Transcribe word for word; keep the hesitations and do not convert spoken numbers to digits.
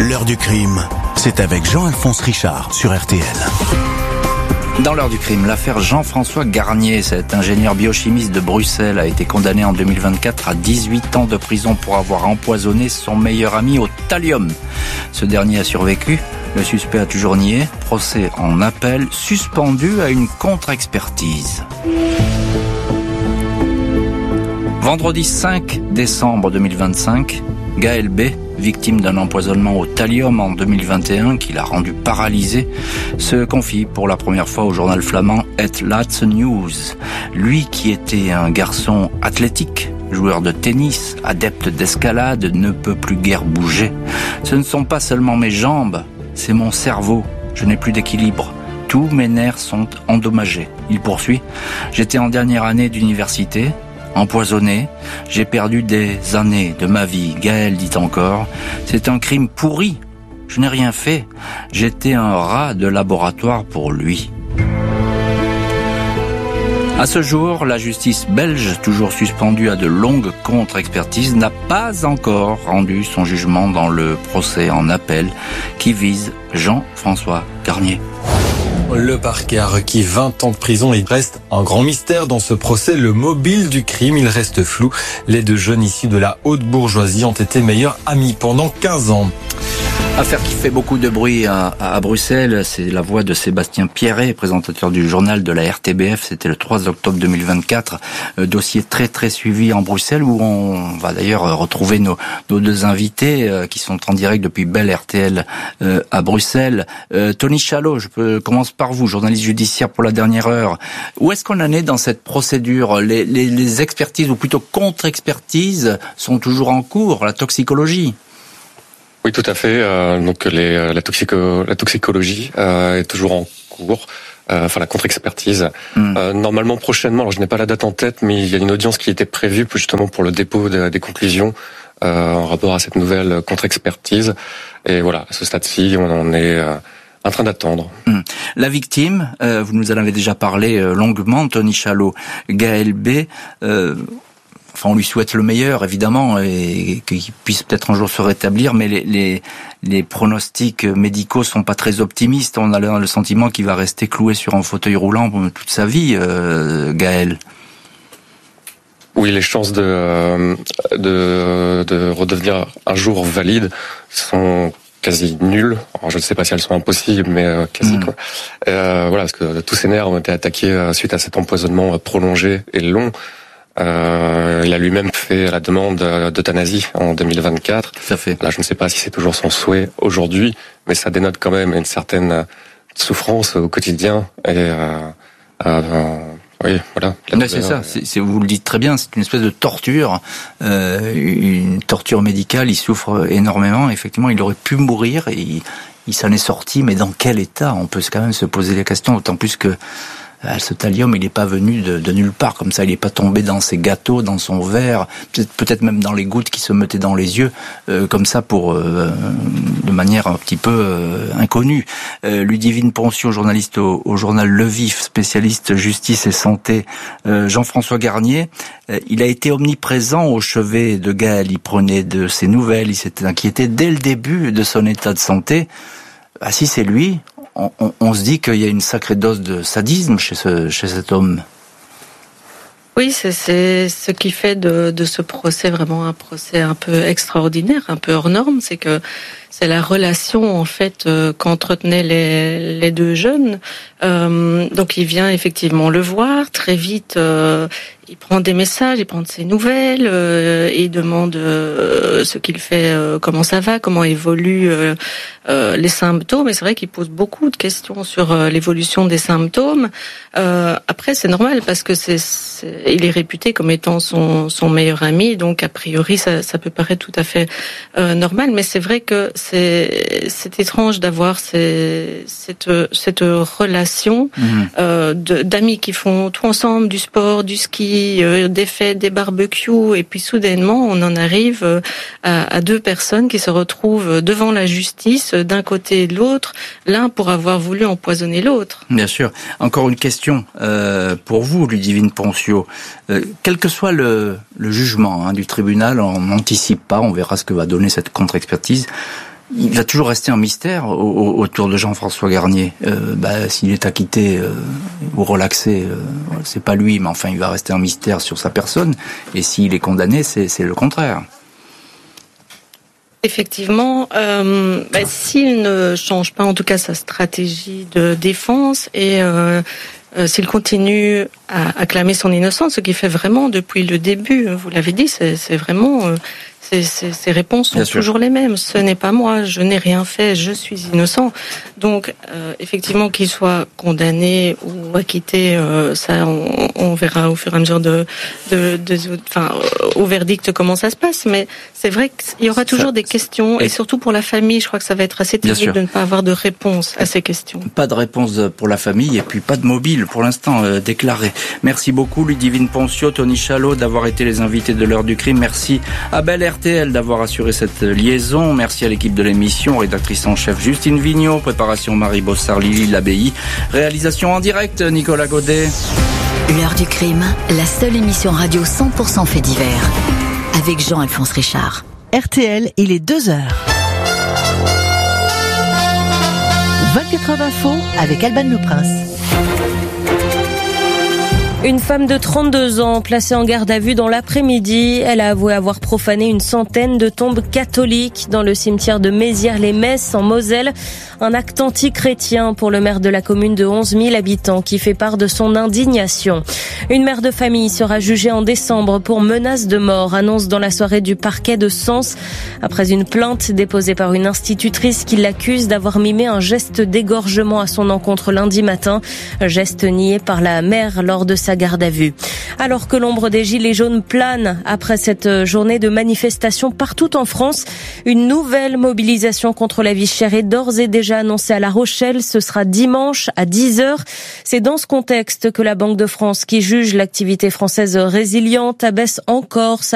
L'heure du crime, c'est avec Jean-Alphonse Richard sur R T L. Dans l'heure du crime, l'affaire Jean-François Garnier, cet ingénieur biochimiste de Bruxelles, a été condamné en deux mille vingt-quatre à dix-huit ans de prison pour avoir empoisonné son meilleur ami au thallium. Ce dernier a survécu. Le suspect a toujours nié. Procès en appel, suspendu à une contre-expertise. Vendredi cinq décembre deux mille vingt-cinq, Gaël B., victime d'un empoisonnement au thallium en deux mille vingt et un qui l'a rendu paralysé, se confie pour la première fois au journal flamand Het Laatste Nieuws. Lui qui était un garçon athlétique, joueur de tennis, adepte d'escalade, ne peut plus guère bouger. Ce ne sont pas seulement mes jambes, c'est mon cerveau. Je n'ai plus d'équilibre. Tous mes nerfs sont endommagés. Il poursuit. J'étais en dernière année d'université. Empoisonné, j'ai perdu des années de ma vie. Gaël dit encore, c'est un crime pourri. Je n'ai rien fait. J'étais un rat de laboratoire pour lui. À ce jour, la justice belge, toujours suspendue à de longues contre-expertises, n'a pas encore rendu son jugement dans le procès en appel qui vise Jean-François Garnier. Le parquet a requis vingt ans de prison et il reste un grand mystère dans ce procès. Le mobile du crime, il reste flou. Les deux jeunes issus de la haute bourgeoisie ont été meilleurs amis pendant quinze ans. Affaire qui fait beaucoup de bruit à, à, à Bruxelles, c'est la voix de Sébastien Pierret, présentateur du journal de la R T B F. C'était le trois octobre deux mille vingt-quatre. Euh, dossier très très suivi en Bruxelles où on va d'ailleurs retrouver nos, nos deux invités euh, qui sont en direct depuis Belle R T L euh, à Bruxelles. Euh, Tony Chalot, je peux commencer par vous, journaliste judiciaire pour La Dernière Heure. Où est-ce qu'on en est dans cette procédure ? les, les, les expertises ou plutôt contre-expertises sont toujours en cours, la toxicologie. Oui, tout à fait. Euh, donc les, la, toxico, la toxicologie euh, est toujours en cours. Euh, enfin, la contre-expertise. Mm. Euh, normalement, prochainement, alors je n'ai pas la date en tête, mais il y a une audience qui était prévue justement pour le dépôt de, des conclusions euh, en rapport à cette nouvelle contre-expertise. Et voilà, à ce stade-ci, on en est euh, en train d'attendre. Mm. La victime, euh, vous nous en avez déjà parlé euh, longuement, Tony Chalot, Gaël B., euh, Enfin, on lui souhaite le meilleur, évidemment, et qu'il puisse peut-être un jour se rétablir, mais les, les, les pronostics médicaux sont pas très optimistes. On a le sentiment qu'il va rester cloué sur un fauteuil roulant toute sa vie, euh, Gaël. Oui, les chances de, de, de redevenir un jour valide sont quasi nulles. Alors, je ne sais pas si elles sont impossibles, mais euh, quasi, mmh. quoi. Euh, voilà, parce que tous ces nerfs ont été attaqués suite à cet empoisonnement prolongé et long. Euh, il a lui-même fait la demande d'euthanasie en deux mille vingt-quatre. Tout à fait. Là, je ne sais pas si c'est toujours son souhait aujourd'hui, mais ça dénote quand même une certaine souffrance au quotidien. Et euh, euh, oui, voilà. Mais c'est ça. C'est, c'est, vous le dites très bien. C'est une espèce de torture, euh, une torture médicale. Il souffre énormément. Effectivement, il aurait pu mourir. Et il, il s'en est sorti, mais dans quel état ? On peut quand même se poser des questions. D'autant plus que ce thallium, il n'est pas venu de, de nulle part, comme ça, il n'est pas tombé dans ses gâteaux, dans son verre, peut-être, peut-être même dans les gouttes qui se mettaient dans les yeux, euh, comme ça, pour euh, de manière un petit peu euh, inconnue. Euh, Ludivine Poncio, journaliste au, au journal Le Vif, spécialiste justice et santé, euh, Jean-François Garnier, euh, il a été omniprésent au chevet de Gaël, il prenait de ses nouvelles, il s'était inquiété dès le début de son état de santé. Ah si c'est lui, on, on, on se dit qu'il y a une sacrée dose de sadisme chez, ce, chez cet homme. Oui, c'est, c'est ce qui fait de, de ce procès vraiment un procès un peu extraordinaire, un peu hors norme, c'est que c'est la relation en fait euh, qu'entretenaient les, les deux jeunes. Euh, donc il vient effectivement le voir très vite. Euh, il prend des messages, il prend de ses nouvelles, euh, et il demande euh, ce qu'il fait, euh, comment ça va, comment évoluent euh, euh, les symptômes. Et c'est vrai qu'il pose beaucoup de questions sur euh, l'évolution des symptômes. Euh, après, c'est normal parce que c'est, c'est, il est réputé comme étant son, son meilleur ami, donc a priori ça, ça peut paraître tout à fait euh, normal. Mais c'est vrai que c'est, c'est étrange d'avoir ces, cette, cette relation mmh. euh, de, d'amis qui font tout ensemble, du sport, du ski, des fêtes, des barbecues, et puis soudainement on en arrive à, à deux personnes qui se retrouvent devant la justice d'un côté et de l'autre, l'un pour avoir voulu empoisonner l'autre. Bien sûr. Encore une question euh, pour vous, Ludivine Poncio. Euh, quel que soit le, le jugement hein, du tribunal, on n'anticipe pas, on verra ce que va donner cette contre-expertise. il va toujours rester un mystère autour de Jean-François Garnier. Euh, bah, s'il est acquitté euh, ou relaxé, euh, c'est pas lui, mais enfin, il va rester un mystère sur sa personne. Et s'il est condamné, c'est, c'est le contraire. Effectivement, euh, bah, s'il ne change pas, en tout cas, sa stratégie de défense et euh, euh, s'il continue à, à clamer son innocence, ce qu'il fait vraiment depuis le début, vous l'avez dit, c'est, c'est vraiment... Euh, Ces, ces, ces réponses sont toujours les mêmes. Ce n'est pas moi, je n'ai rien fait, je suis innocent. Donc, euh, effectivement, qu'il soit condamné ou acquitté, euh, ça, on, on verra au fur et à mesure de, de, de, enfin, au verdict comment ça se passe. Mais c'est vrai qu'il y aura toujours ça, des questions, et surtout pour la famille, je crois que ça va être assez terrible de ne pas avoir de réponse à ces questions. Pas de réponse pour la famille, et puis pas de mobile pour l'instant euh, déclaré. Merci beaucoup, Ludivine Poncio, Tony Chalot, d'avoir été les invités de l'heure du crime. Merci à Bel R T L d'avoir assuré cette liaison. Merci à l'équipe de l'émission, rédactrice en chef Justine Vignot, préparation Marie Bossard, Lily Labbaye, réalisation en direct Nicolas Godet. L'heure du crime, la seule émission radio cent pour cent fait divers, avec Jean-Alphonse Richard. R T L, il est deux heures. vingt-quatre heures d'info avec Alban Le Prince. Une femme de trente-deux ans placée en garde à vue dans l'après-midi. Elle a avoué avoir profané une centaine de tombes catholiques dans le cimetière de Mézières-les-Messes en Moselle. Un acte anti-chrétien pour le maire de la commune de onze mille habitants qui fait part de son indignation. Une mère de famille sera jugée en décembre pour menace de mort, annonce dans la soirée du parquet de Sens. Après une plainte déposée par une institutrice qui l'accuse d'avoir mimé un geste d'égorgement à son encontre lundi matin. Geste nié par la mère lors de sa garde à vue. Alors que l'ombre des gilets jaunes plane après cette journée de manifestation partout en France, une nouvelle mobilisation contre la vie chère est d'ores et déjà annoncée à La Rochelle. Ce sera dimanche à dix heures. C'est dans ce contexte que la Banque de France, qui juge l'activité française résiliente, abaisse encore sa